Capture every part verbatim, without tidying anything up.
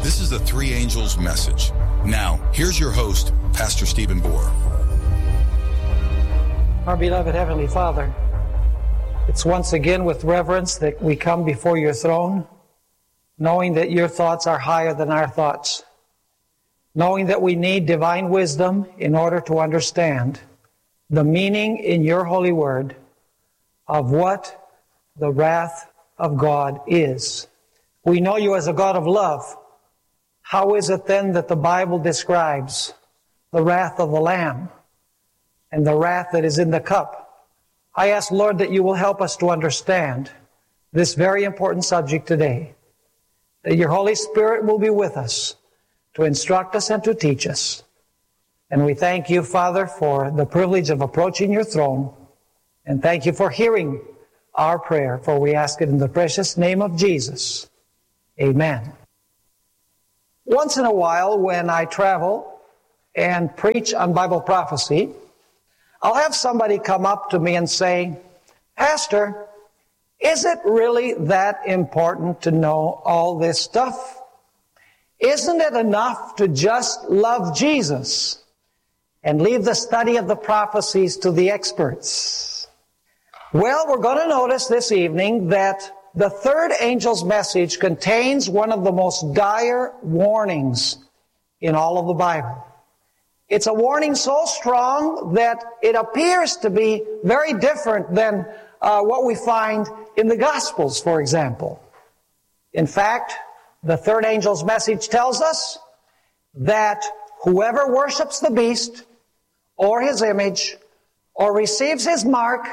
This is the Three Angels Message. Now, here's your host, Pastor Stephen Bohr. Our beloved Heavenly Father, it's once again with reverence that we come before your throne, knowing that your thoughts are higher than our thoughts, knowing that we need divine wisdom in order to understand the meaning in your holy word of what the wrath of God is. We know you as a God of love. How is it then that the Bible describes the wrath of the Lamb and the wrath that is in the cup? I ask, Lord, that you will help us to understand this very important subject today, that your Holy Spirit will be with us to instruct us and to teach us. And we thank you, Father, for the privilege of approaching your throne, and thank you for hearing our prayer, for we ask it in the precious name of Jesus. Amen. Once in a while, when I travel and preach on Bible prophecy, I'll have somebody come up to me and say, Pastor, is it really that important to know all this stuff? Isn't it enough to just love Jesus and leave the study of the prophecies to the experts? Well, we're going to notice this evening that the third angel's message contains one of the most dire warnings in all of the Bible. It's a warning so strong that it appears to be very different than uh, what we find in the Gospels, for example. In fact, the third angel's message tells us that whoever worships the beast or his image or receives his mark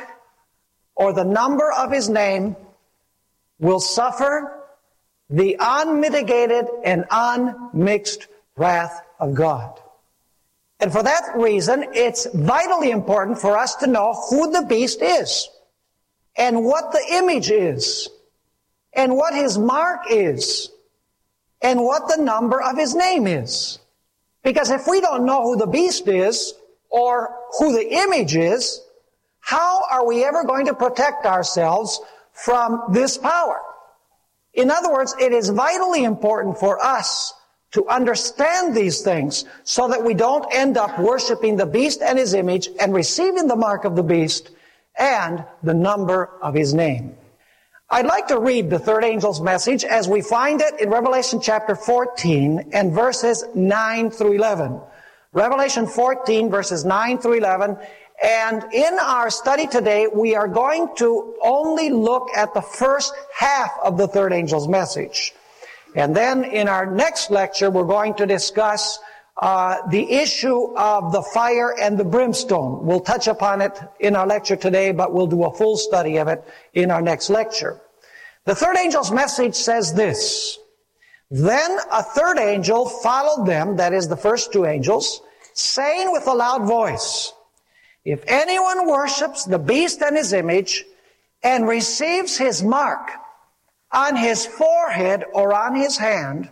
or the number of his name will suffer the unmitigated and unmixed wrath of God. And for that reason, it's vitally important for us to know who the beast is, and what the image is, and what his mark is, and what the number of his name is. Because if we don't know who the beast is, or who the image is, how are we ever going to protect ourselves from this power? In other words, it is vitally important for us to understand these things so that we don't end up worshiping the beast and his image and receiving the mark of the beast and the number of his name. I'd like to read the third angel's message as we find it in Revelation chapter fourteen and verses nine through eleven. Revelation fourteen, verses nine through eleven. And in our study today, we are going to only look at the first half of the third angel's message. And then in our next lecture, we're going to discuss uh, the issue of the fire and the brimstone. We'll touch upon it in our lecture today, but we'll do a full study of it in our next lecture. The third angel's message says this: Then a third angel followed them, that is the first two angels, saying with a loud voice, If anyone worships the beast and his image and receives his mark on his forehead or on his hand,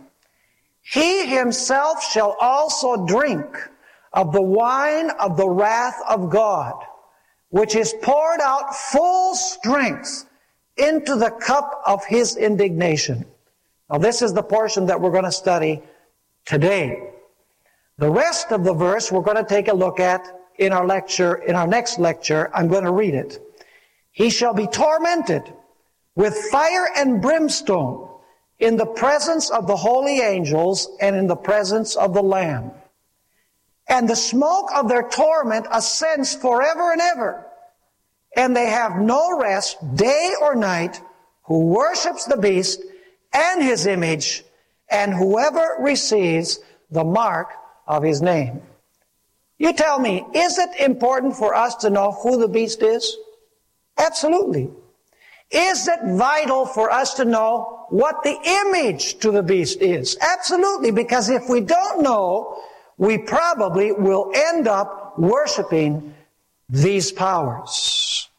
he himself shall also drink of the wine of the wrath of God, which is poured out full strength into the cup of his indignation. Now this is the portion that we're going to study today. The rest of the verse we're going to take a look at in our lecture, in our next lecture. I'm going to read it. He shall be tormented with fire and brimstone in the presence of the holy angels and in the presence of the Lamb. And the smoke of their torment ascends forever and ever. And they have no rest day or night who worships the beast and his image, and whoever receives the mark of his name. You tell me, is it important for us to know who the beast is? Absolutely. Is it vital for us to know what the image to the beast is? Absolutely, because if we don't know, we probably will end up worshiping these powers.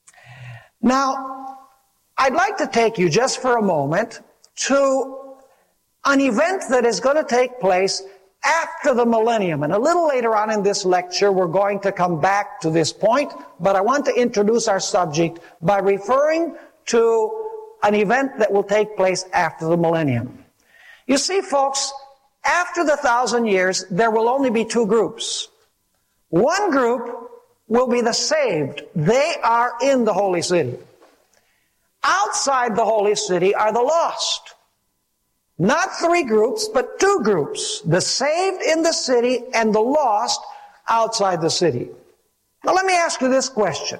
Now, I'd like to take you just for a moment to an event that is going to take place after the millennium. And a little later on in this lecture, we're going to come back to this point, but I want to introduce our subject by referring to an event that will take place after the millennium. You see, folks, after the thousand years, there will only be two groups. One group will be the saved. They are in the holy city. Outside the holy city are the lost. Not three groups, but two groups. The saved in the city and the lost outside the city. Now let me ask you this question.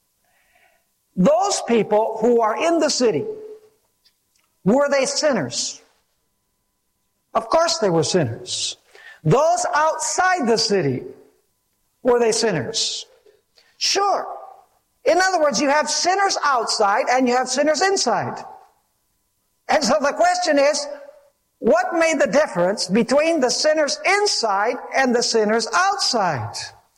Those people who are in the city, were they sinners? Of course they were sinners. Those outside the city, were they sinners? Sure. In other words, you have sinners outside and you have sinners inside. And so the question is, what made the difference between the sinners inside and the sinners outside?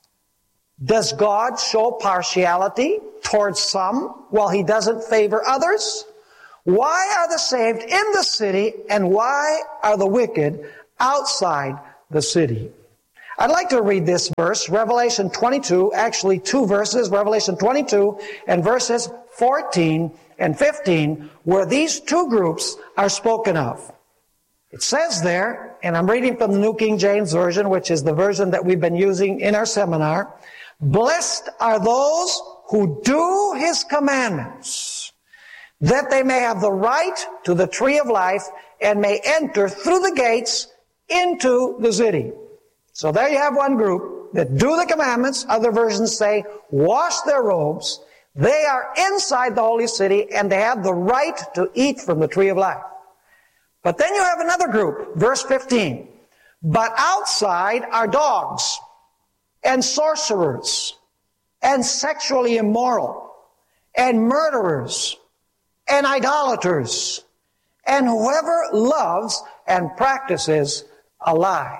Does God show partiality towards some while He doesn't favor others? Why are the saved in the city and why are the wicked outside the city? I'd like to read this verse, Revelation twenty-two, actually two verses, Revelation twenty-two and verses fourteen and fifteen, where these two groups are spoken of. It says there, and I'm reading from the New King James Version, which is the version that we've been using in our seminar, "Blessed are those who do His commandments, that they may have the right to the tree of life and may enter through the gates into the city." So there you have one group that do the commandments. Other versions say wash their robes. They are inside the holy city and they have the right to eat from the tree of life. But then you have another group, verse fifteen. "But outside are dogs and sorcerers and sexually immoral and murderers and idolaters and whoever loves and practices a lie."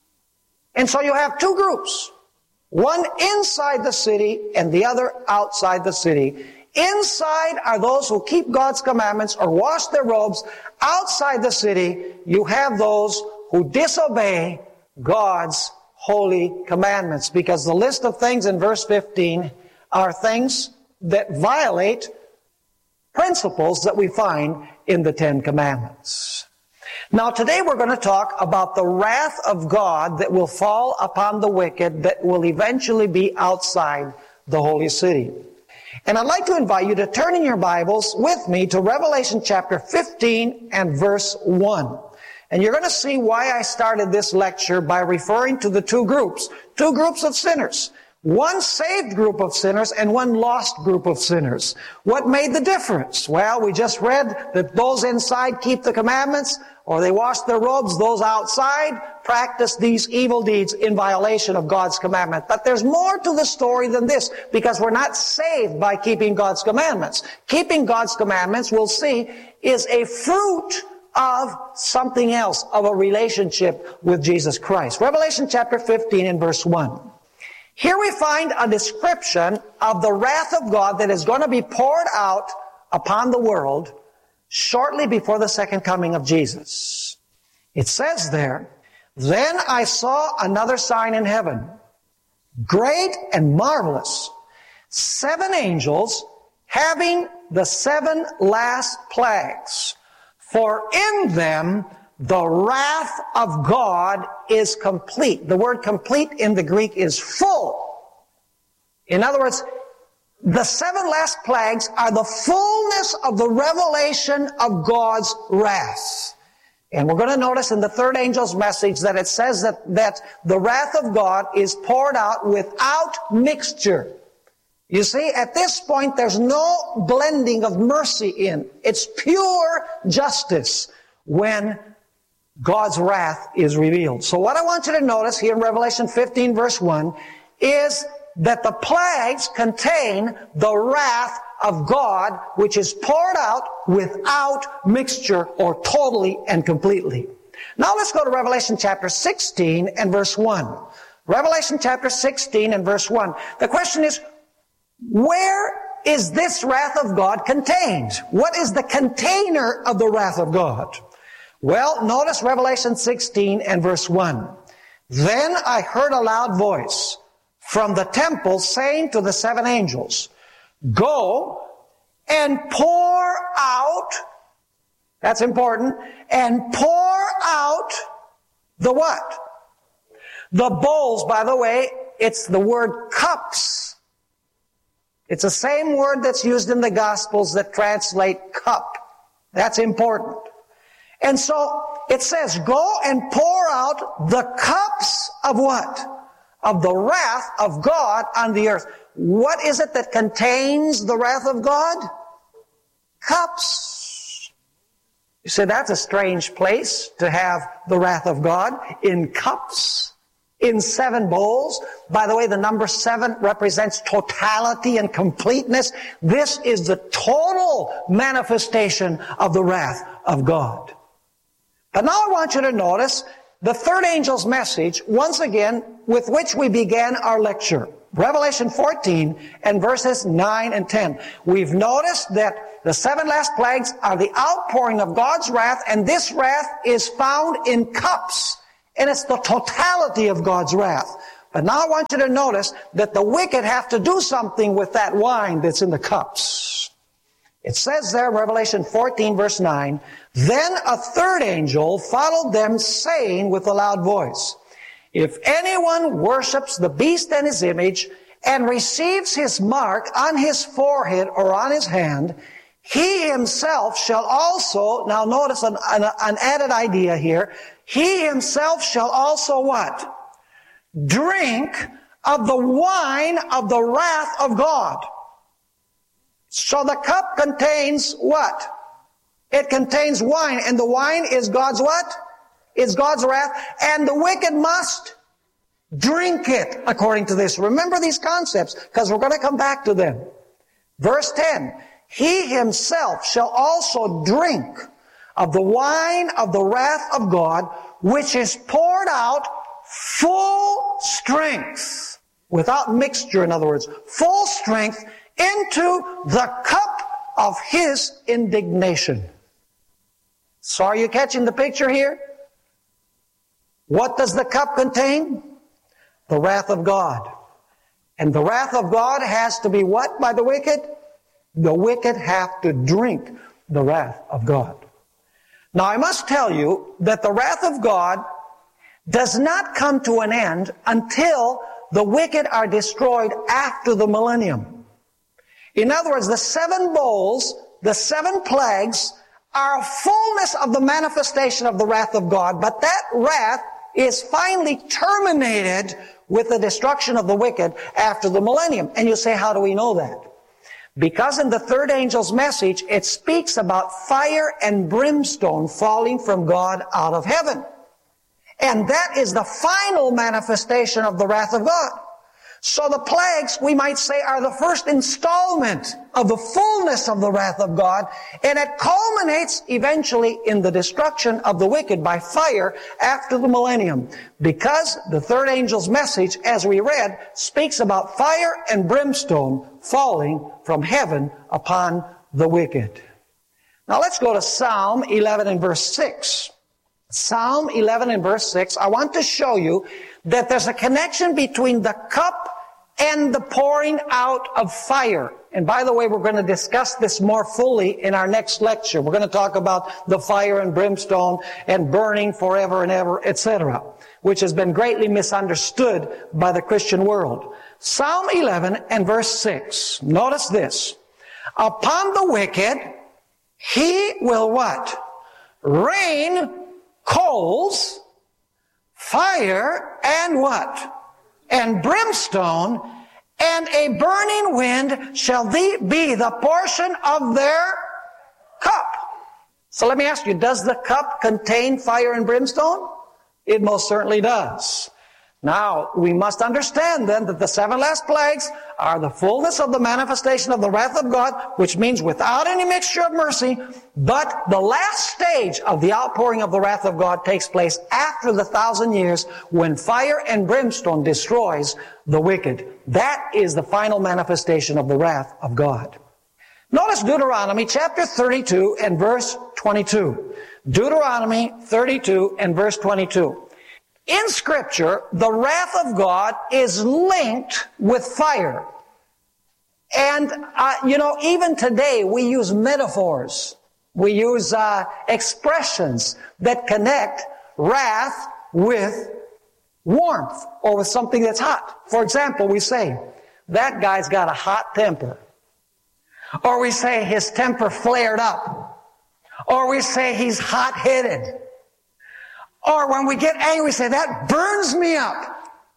And so you have two groups, one inside the city and the other outside the city. Inside are those who keep God's commandments or wash their robes. Outside the city, you have those who disobey God's holy commandments, because the list of things in verse fifteen are things that violate principles that we find in the Ten Commandments. Now today we're going to talk about the wrath of God that will fall upon the wicked, that will eventually be outside the holy city. And I'd like to invite you to turn in your Bibles with me to Revelation chapter fifteen and verse one. And you're going to see why I started this lecture by referring to the two groups, two groups of sinners. One saved group of sinners and one lost group of sinners. What made the difference? Well, we just read that those inside keep the commandments, or they wash their robes. Those outside practice these evil deeds in violation of God's commandment. But there's more to the story than this, because we're not saved by keeping God's commandments. Keeping God's commandments, we'll see, is a fruit of something else, of a relationship with Jesus Christ. Revelation chapter fifteen and verse one. Here we find a description of the wrath of God that is going to be poured out upon the world shortly before the second coming of Jesus. It says there, "Then I saw another sign in heaven, great and marvelous, seven angels having the seven last plagues, for in them the wrath of God is complete." The word complete in the Greek is full. In other words, the seven last plagues are the fullness of the revelation of God's wrath. And we're going to notice in the third angel's message that it says that, that the wrath of God is poured out without mixture. You see, at this point, there's no blending of mercy in. It's pure justice when God's wrath is revealed. So what I want you to notice here in Revelation fifteen verse one is that the plagues contain the wrath of God, which is poured out without mixture or totally and completely. Now let's go to Revelation chapter sixteen and verse one. Revelation chapter sixteen and verse one. The question is, where is this wrath of God contained? What is the container of the wrath of God? Well, notice Revelation sixteen and verse one. "Then I heard a loud voice from the temple saying to the seven angels, 'Go and pour out That's important. And pour out the what? The bowls, by the way, it's the word cups. It's the same word that's used in the Gospels that translate cup. That's important. And so it says, go and pour out the cups of what? Of the wrath of God on the earth. What is it that contains the wrath of God? Cups. You say, that's a strange place to have the wrath of God in cups, in seven bowls. By the way, the number seven represents totality and completeness. This is the total manifestation of the wrath of God. But now I want you to notice the third angel's message, once again, with which we began our lecture. Revelation fourteen and verses nine and ten. We've noticed that the seven last plagues are the outpouring of God's wrath, and this wrath is found in cups. And it's the totality of God's wrath. But now I want you to notice that the wicked have to do something with that wine that's in the cups. It says there in Revelation fourteen verse nine, then a third angel followed them, saying with a loud voice, if anyone worships the beast and his image and receives his mark on his forehead or on his hand, he himself shall also, now notice an, an, an added idea here, he himself shall also what? Drink of the wine of the wrath of God. So the cup contains what? It contains wine, and the wine is God's what? It's God's wrath, and the wicked must drink it according to this. Remember these concepts, because we're going to come back to them. Verse ten, he himself shall also drink of the wine of the wrath of God, which is poured out full strength, without mixture, in other words, full strength into the cup of his indignation. So are you catching the picture here? What does the cup contain? The wrath of God. And the wrath of God has to be what by the wicked? The wicked have to drink the wrath of God. Now I must tell you that the wrath of God does not come to an end until the wicked are destroyed after the millennium. In other words, the seven bowls, the seven plagues, are a fullness of the manifestation of the wrath of God, but that wrath is finally terminated with the destruction of the wicked after the millennium. And you say, how do we know that? Because in the third angel's message, it speaks about fire and brimstone falling from God out of heaven. And that is the final manifestation of the wrath of God. So the plagues, we might say, are the first installment of the fullness of the wrath of God, and it culminates eventually in the destruction of the wicked by fire after the millennium. Because the third angel's message, as we read, speaks about fire and brimstone falling from heaven upon the wicked. Now let's go to Psalm eleven and verse six. Psalm eleven and verse six, I want to show you that there's a connection between the cup and the pouring out of fire. And by the way, we're going to discuss this more fully in our next lecture. We're going to talk about the fire and brimstone and burning forever and ever, et cetera, which has been greatly misunderstood by the Christian world. Psalm eleven and verse six. Notice this. Upon the wicked, he will what? Rain coals, fire, and what? And brimstone, and a burning wind shall be the portion of their cup. So let me ask you, does the cup contain fire and brimstone? It most certainly does. Now, we must understand then that the seven last plagues are the fullness of the manifestation of the wrath of God, which means without any mixture of mercy, but the last stage of the outpouring of the wrath of God takes place after the thousand years when fire and brimstone destroys the wicked. That is the final manifestation of the wrath of God. Notice Deuteronomy chapter thirty-two and verse twenty-two. Deuteronomy thirty-two and verse twenty-two. In Scripture, the wrath of God is linked with fire. And, uh, you know, even today we use metaphors We use uh, expressions that connect wrath with warmth or with something that's hot. For example, we say, that guy's got a hot temper. Or we say his temper flared up. Or we say he's hot-headed. Or when we get angry, we say, that burns me up.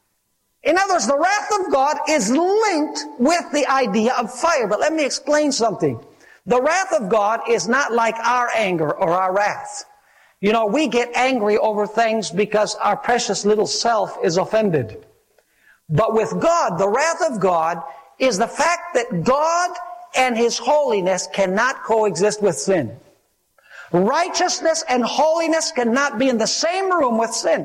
In other words, the wrath of God is linked with the idea of fire. But let me explain something. The wrath of God is not like our anger or our wrath. You know, we get angry over things because our precious little self is offended. But with God, the wrath of God is the fact that God and His holiness cannot coexist with sin. Righteousness and holiness cannot be in the same room with sin.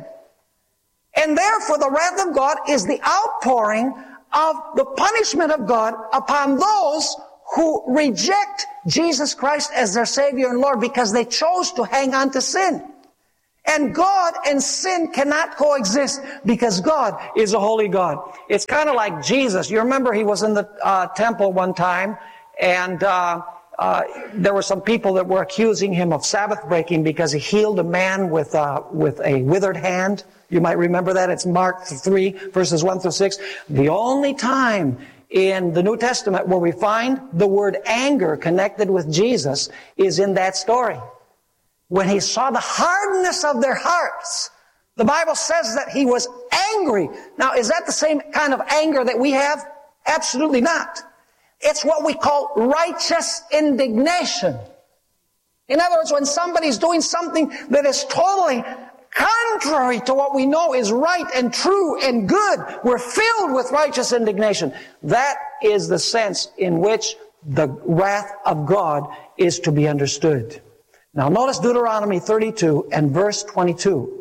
And therefore, the wrath of God is the outpouring of the punishment of God upon those who reject Jesus Christ as their Savior and Lord because they chose to hang on to sin. And God and sin cannot coexist because God is a holy God. It's kind of like Jesus. You remember He was in the uh, temple one time, and uh, uh, there were some people that were accusing Him of Sabbath breaking because He healed a man with, uh, with a withered hand. You might remember that. It's Mark three, verses one through six. The only time in the New Testament where we find the word anger connected with Jesus is in that story. When He saw the hardness of their hearts, the Bible says that He was angry. Now, is that the same kind of anger that we have? Absolutely not. It's what we call righteous indignation. In other words, when somebody's doing something that is totally contrary to what we know is right and true and good, we're filled with righteous indignation. That is the sense in which the wrath of God is to be understood. Now notice Deuteronomy thirty-two and verse twenty-two.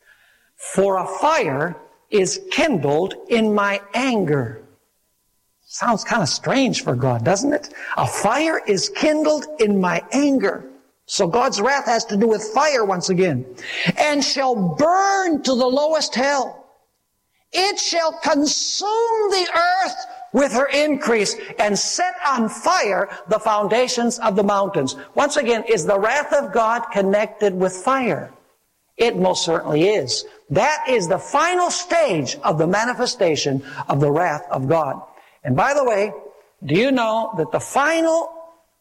For a fire is kindled in my anger. Sounds kind of strange for God, doesn't it? A fire is kindled in my anger. So God's wrath has to do with fire once again. And shall burn to the lowest hell. It shall consume the earth with her increase and set on fire the foundations of the mountains. Once again, is the wrath of God connected with fire? It most certainly is. That is the final stage of the manifestation of the wrath of God. And by the way, do you know that the final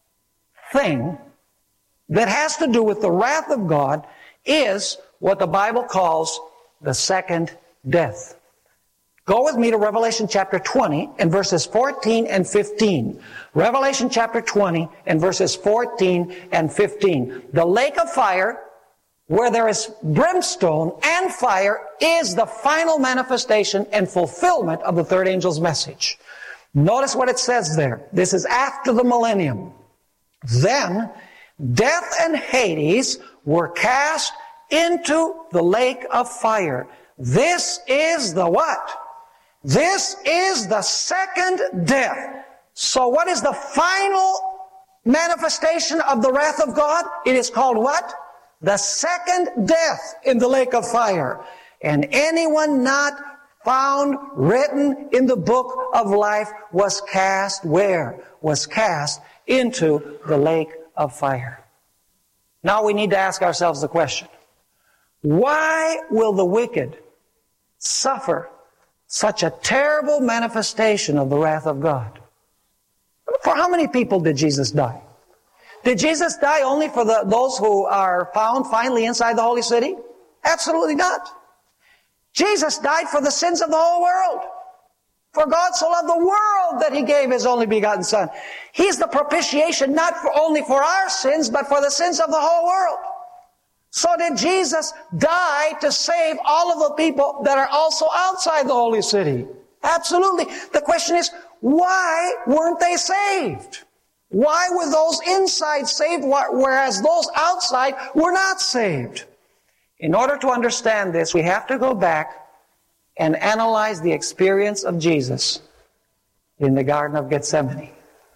thing that has to do with the wrath of God is what the Bible calls the second death? Go with me to Revelation chapter twenty and verses fourteen and fifteen. Revelation chapter twenty and verses fourteen and fifteen. The lake of fire, where there is brimstone and fire, is the final manifestation and fulfillment of the third angel's message. Notice what it says there. This is after the millennium. Then death and Hades were cast into the lake of fire. This is the what? This is the second death. So what is the final manifestation of the wrath of God? It is called what? The second death in the lake of fire. And anyone not found written in the book of life was cast where? Was cast into the lake of fire. Now we need to ask ourselves the question, why will the wicked suffer such a terrible manifestation of the wrath of God? For how many people did Jesus die? Did Jesus die only for the, those who are found finally inside the holy city? Absolutely not. Jesus died for the sins of the whole world. For God so loved the world that He gave His only begotten Son. He's the propitiation not for only for our sins, but for the sins of the whole world. So did Jesus die to save all of the people that are also outside the holy city? Absolutely. The question is, why weren't they saved? Why were those inside saved, whereas those outside were not saved? In order to understand this, we have to go back and analyze the experience of Jesus in the Garden of Gethsemane.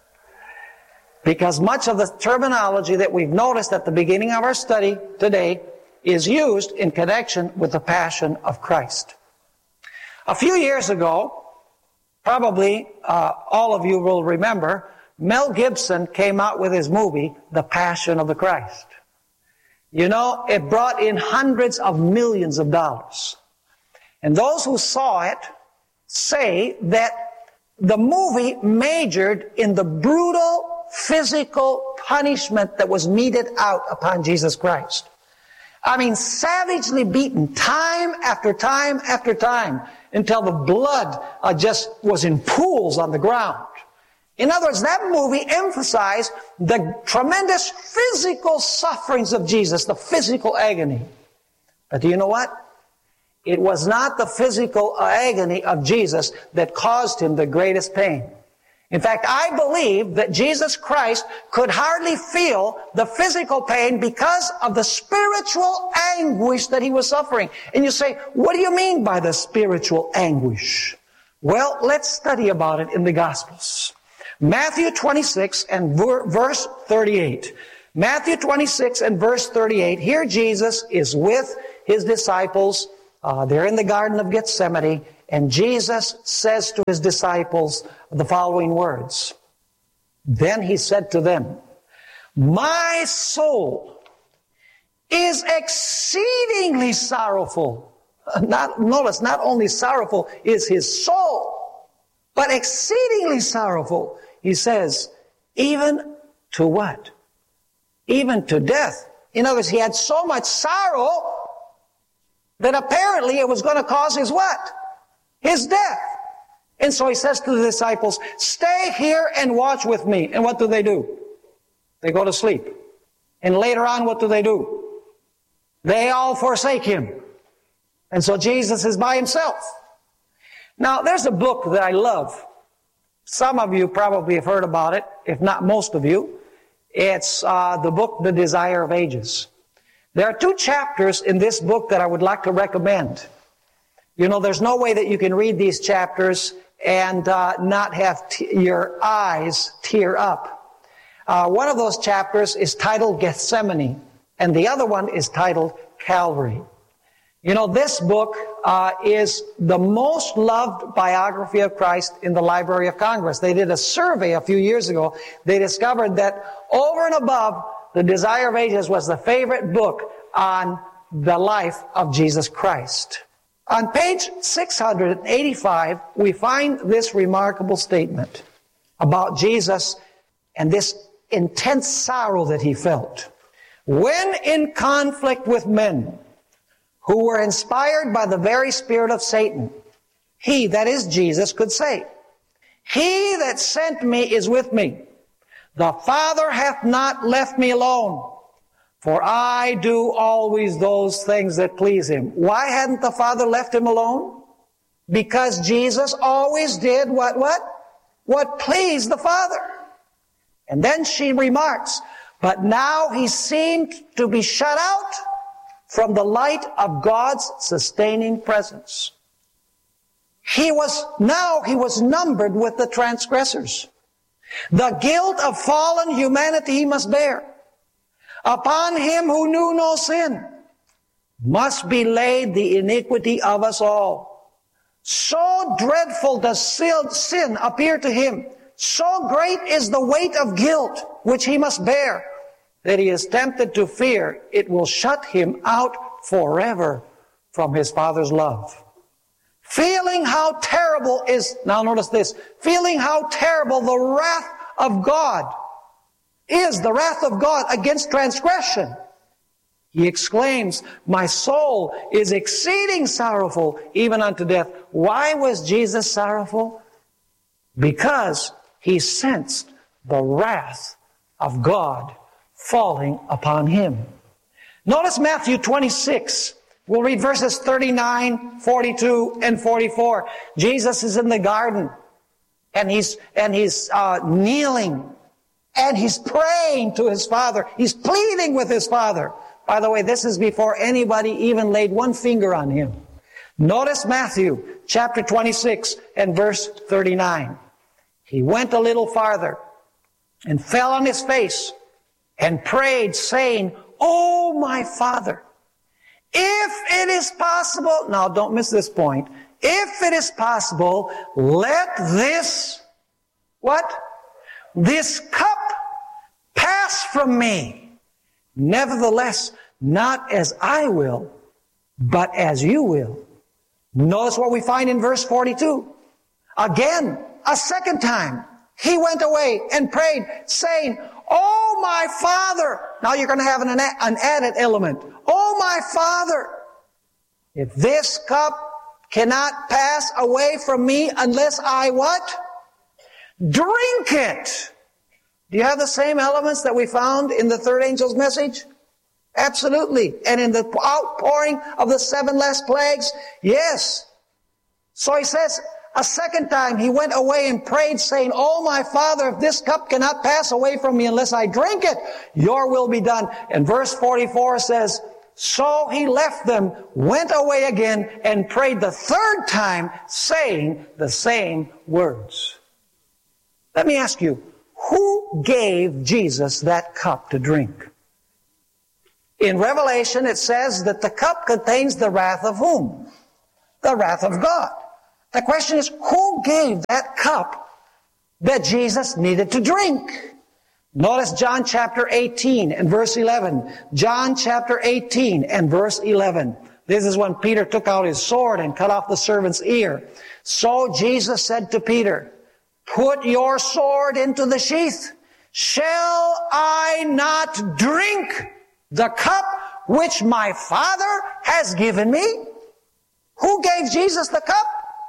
Because much of the terminology that we've noticed at the beginning of our study today is used in connection with the passion of Christ. A few years ago, probably uh, all of you will remember Mel Gibson came out with his movie, The Passion of the Christ. You know, it brought in hundreds of millions of dollars. And those who saw it say that the movie majored in the brutal physical punishment that was meted out upon Jesus Christ. I mean, savagely beaten time after time after time until the blood uh, just was in pools on the ground. In other words, that movie emphasized the tremendous physical sufferings of Jesus, the physical agony. But do you know what? It was not the physical agony of Jesus that caused him the greatest pain. In fact, I believe that Jesus Christ could hardly feel the physical pain because of the spiritual anguish that he was suffering. And you say, what do you mean by the spiritual anguish? Well, let's study about it in the Gospels. Matthew twenty-six and verse thirty-eight. Matthew twenty-six and verse thirty-eight. Here Jesus is with his disciples. Uh, they're in the Garden of Gethsemane. And Jesus says to his disciples the following words. Then he said to them, my soul is exceedingly sorrowful. Not, notice, not only sorrowful is his soul, but exceedingly sorrowful. He says, even to what? Even to death. In other words, he had so much sorrow that apparently it was going to cause his what? His death. And so he says to the disciples, stay here and watch with me. And what do they do? They go to sleep. And later on, what do they do? They all forsake him. And so Jesus is by himself. Now, there's a book that I love. Some of you probably have heard about it, if not most of you. It's uh, the book, The Desire of Ages. There are two chapters in this book that I would like to recommend. You know, there's no way that you can read these chapters and uh, not have t- your eyes tear up. Uh, one of those chapters is titled Gethsemane, and the other one is titled Calvary. You know, this book uh, is the most loved biography of Christ in the Library of Congress. They did a survey a few years ago. They discovered that over and above, The Desire of Ages was the favorite book on the life of Jesus Christ. On page six hundred eighty-five, we find this remarkable statement about Jesus and this intense sorrow that he felt. When in conflict with men who were inspired by the very spirit of Satan, he, that is Jesus, could say, he that sent me is with me. The Father hath not left me alone, for I do always those things that please him. Why hadn't the Father left him alone? Because Jesus always did what, what? What pleased the Father. And then she remarks, but now he seemed to be shut out from the light of God's sustaining presence. He was, now he was numbered with the transgressors. The guilt of fallen humanity he must bear. Upon him who knew no sin must be laid the iniquity of us all. So dreadful does sin appear to him, so great is the weight of guilt which he must bear, that he is tempted to fear it will shut him out forever from his Father's love. Feeling how terrible is, now notice this, feeling how terrible the wrath of God is, the wrath of God against transgression, he exclaims, my soul is exceeding sorrowful, even unto death. Why was Jesus sorrowful? Because he sensed the wrath of God falling upon him. Notice Matthew twenty-six. We'll read verses thirty-nine, forty-two, and forty-four. Jesus is in the garden, and he's and he's uh, kneeling, and he's praying to his Father. He's pleading with his Father. By the way, this is before anybody even laid one finger on him. Notice Matthew chapter twenty-six and verse thirty-nine. He went a little farther and fell on his face and prayed, saying, "Oh, my Father, if it is possible," now don't miss this point, "if it is possible, let this," what? this cup pass from me. Nevertheless, not as I will, but as you will. Notice what we find in verse forty-two. Again, a second time, he went away and prayed, saying, Oh, my Father. Now you're going to have an, an added element. Oh, my Father, if this cup cannot pass away from me unless I what? Drink it. Do you have the same elements that we found in the third angel's message? Absolutely. And in the outpouring of the seven last plagues? Yes. So he says, a second time he went away and prayed, saying, Oh, my Father, if this cup cannot pass away from me unless I drink it, your will be done. And verse forty-four says, So he left them, went away again, and prayed the third time, saying the same words. Let me ask you, who gave Jesus that cup to drink? In Revelation, it says that the cup contains the wrath of whom? The wrath of God. The question is, who gave that cup that Jesus needed to drink? Notice John chapter eighteen and verse eleven. John chapter eighteen and verse eleven. This is when Peter took out his sword and cut off the servant's ear. So Jesus said to Peter, Put your sword into the sheath. Shall I not drink the cup which my Father has given me? Who gave Jesus the cup?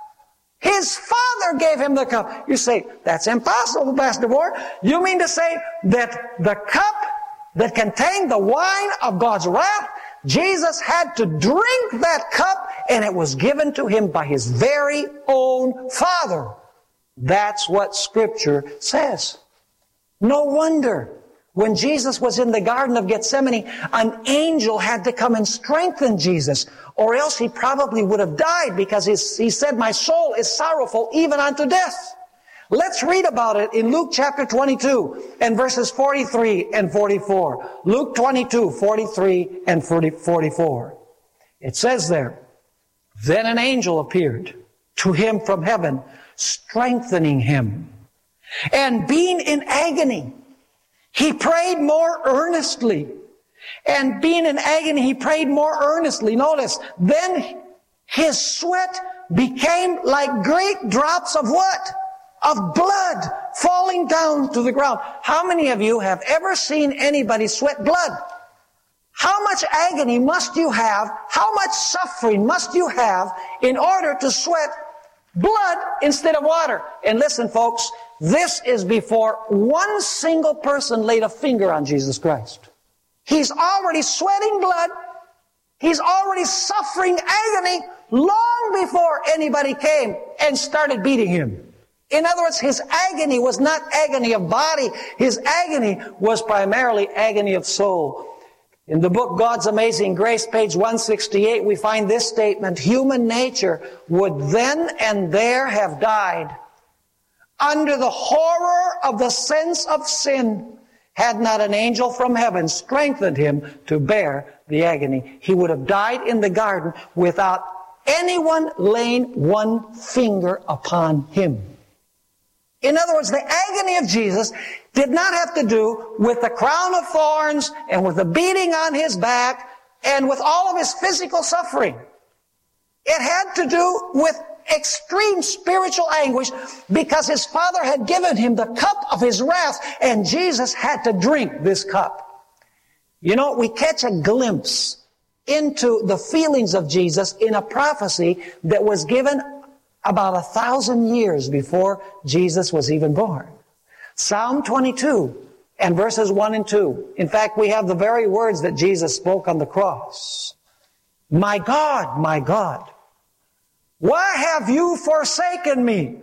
His Father gave him the cup. You say, that's impossible, Pastor Ward. You mean to say that the cup that contained the wine of God's wrath, Jesus had to drink that cup, and it was given to him by his very own Father. That's what Scripture says. No wonder when Jesus was in the Garden of Gethsemane, an angel had to come and strengthen Jesus, or else he probably would have died, because he said, My soul is sorrowful even unto death. Let's read about it in Luke chapter twenty-two and verses forty-three and forty-four. Luke twenty-two, forty-three and forty-four. It says there, Then an angel appeared to him from heaven, strengthening him. And being in agony, he prayed more earnestly. And being in agony, he prayed more earnestly. Notice, then his sweat became like great drops of what? Of blood falling down to the ground. How many of you have ever seen anybody sweat blood? How much agony must you have? How much suffering must you have in order to sweat blood instead of water? And listen, folks, this is before one single person laid a finger on Jesus Christ. He's already sweating blood. He's already suffering agony long before anybody came and started beating him. In other words, his agony was not agony of body. His agony was primarily agony of soul. In the book God's Amazing Grace, page one sixty-eight, we find this statement: Human nature would then and there have died under the horror of the sense of sin, had not an angel from heaven strengthened him to bear the agony. He would have died in the garden without anyone laying one finger upon him. In other words, the agony of Jesus did not have to do with the crown of thorns and with the beating on his back and with all of his physical suffering. It had to do with extreme spiritual anguish, because his Father had given him the cup of his wrath, and Jesus had to drink this cup. You know, we catch a glimpse into the feelings of Jesus in a prophecy that was given about a thousand years before Jesus was even born. Psalm twenty-two and verses one and two. In fact, we have the very words that Jesus spoke on the cross. My God, my God, why have you forsaken me?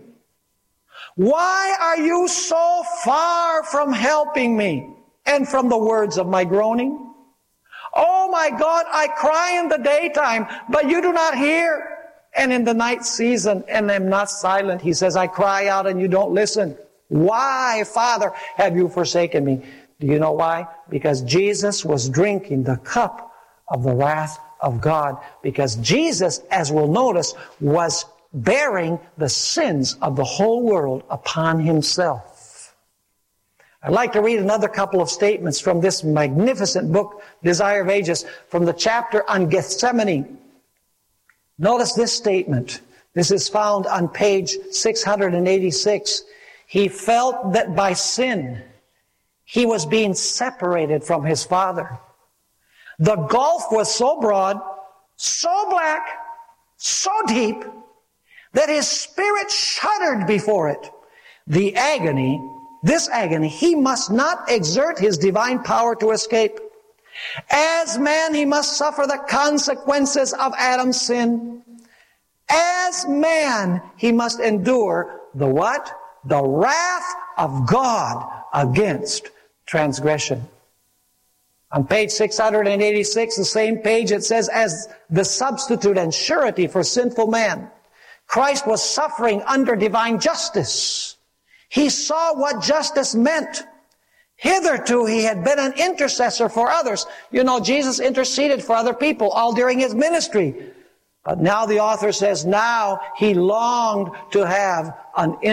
Why are you so far from helping me and from the words of my groaning? Oh my God, I cry in the daytime, but you do not hear. And in the night season, and am not silent. He says, I cry out and you don't listen. Why, Father, have you forsaken me? Do you know why? Because Jesus was drinking the cup of the wrath of God. Because Jesus, as we'll notice, was bearing the sins of the whole world upon himself. I'd like to read another couple of statements from this magnificent book, Desire of Ages, from the chapter on Gethsemane. Notice this statement. This is found on page six hundred eighty-six. He felt that by sin, he was being separated from his Father. The gulf was so broad, so black, so deep, that his spirit shuddered before it. The agony, this agony, he must not exert his divine power to escape. As man, he must suffer the consequences of Adam's sin. As man, he must endure the what? The wrath of God against transgression. On page six hundred eighty-six, the same page, it says, as the substitute and surety for sinful man, Christ was suffering under divine justice. He saw what justice meant. Hitherto, he had been an intercessor for others. You know, Jesus interceded for other people all during his ministry. But now the author says, now he longed to have an